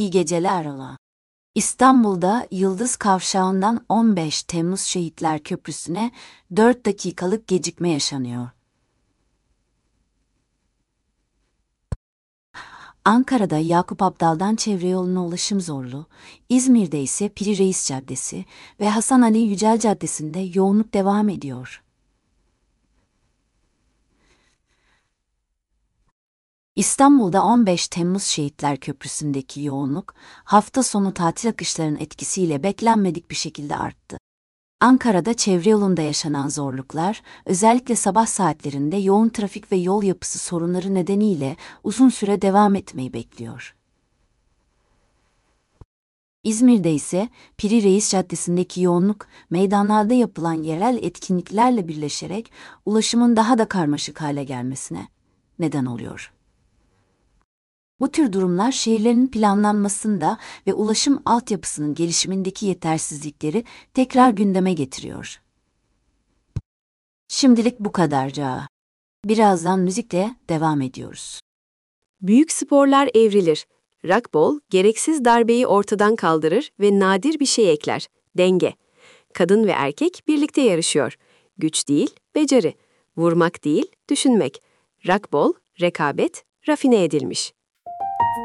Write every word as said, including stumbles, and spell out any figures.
İyi geceler ola. İstanbul'da Yıldız Kavşağı'ndan on beş Temmuz Şehitler Köprüsü'ne dört dakikalık gecikme yaşanıyor. Ankara'da Yakup Abdal'dan Çevreyolu'na ulaşım zorlu, İzmir'de ise Piri Reis Caddesi ve Hasan Ali Yücel Caddesi'nde yoğunluk devam ediyor. İstanbul'da on beş Temmuz Şehitler Köprüsü'ndeki yoğunluk, hafta sonu tatil akışlarının etkisiyle beklenmedik bir şekilde arttı. Ankara'da çevre yolunda yaşanan zorluklar, özellikle sabah saatlerinde yoğun trafik ve yol yapısı sorunları nedeniyle uzun süre devam etmeyi bekliyor. İzmir'de ise Piri Reis Caddesi'ndeki yoğunluk, meydanlarda yapılan yerel etkinliklerle birleşerek ulaşımın daha da karmaşık hale gelmesine neden oluyor. Bu tür durumlar şehirlerin planlanmasında ve ulaşım altyapısının gelişimindeki yetersizlikleri tekrar gündeme getiriyor. Şimdilik bu kadarca. Birazdan müzikle devam ediyoruz. Büyük sporlar evrilir. Rockball, gereksiz darbeyi ortadan kaldırır ve nadir bir şey ekler. Denge. Kadın ve erkek birlikte yarışıyor. Güç değil, beceri. Vurmak değil, düşünmek. Rockball, rekabet, rafine edilmiş.